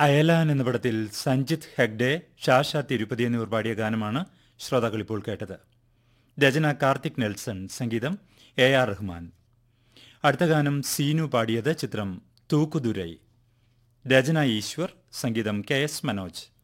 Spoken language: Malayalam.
അയലാൻ എന്ന പടത്തിൽ സഞ്ജിത് ഹെഗ്ഡെ, ഷാഷ തിരുപ്പതി എന്നിവർ പാടിയ ഗാനമാണ് ശ്രോതാക്കൾ ഇപ്പോൾ കേട്ടത്. രചന കാർത്തിക് നെൽസൺ, സംഗീതം AR റഹ്മാൻ. അടുത്ത ഗാനം സീനു പാടിയത് ചിത്രം തൂക്കുദുരൈ. രചന ഈശ്വർ, സംഗീതം KS മനോജ്.